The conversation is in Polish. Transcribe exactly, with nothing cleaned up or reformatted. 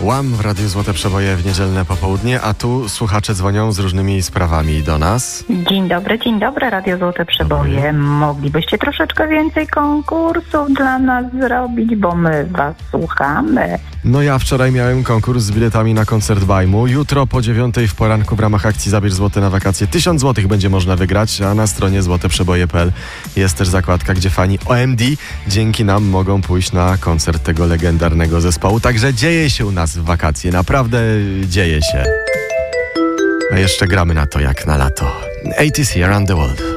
Łam w Radiu Złote Przeboje w niedzielne popołudnie, a tu słuchacze dzwonią z różnymi sprawami do nas. Dzień dobry, dzień dobry, Radio Złote Przeboje. Dobry. Moglibyście troszeczkę więcej konkursów dla nas zrobić, bo my was słuchamy. No ja wczoraj miałem konkurs z biletami na koncert Bajmu. Jutro po dziewiątej w poranku w ramach akcji Zabierz Złote na wakacje tysiąc złotych będzie można wygrać, a na stronie złote przeboje kropka p l jest też zakładka, gdzie fani O M D dzięki nam mogą pójść na koncert tego legendarnego zespołu. Także dzieje się u nas w wakacje, naprawdę dzieje się. A jeszcze gramy na to jak na lato. eighties Here Around the World.